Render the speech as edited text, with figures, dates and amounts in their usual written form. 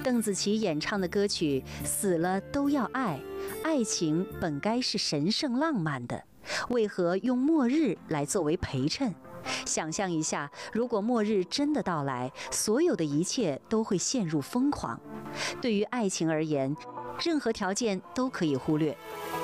邓紫棋演唱的歌曲《死了都要爱》，爱情本该是神圣浪漫的，为何用末日来作为陪衬？想象一下，如果末日真的到来，所有的一切都会陷入疯狂。对于爱情而言，任何条件都可以忽略，